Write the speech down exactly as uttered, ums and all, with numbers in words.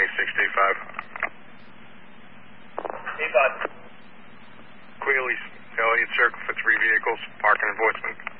twenty-six D five. D five. Queeley's, Elliott Circle for three vehicles, parking enforcement.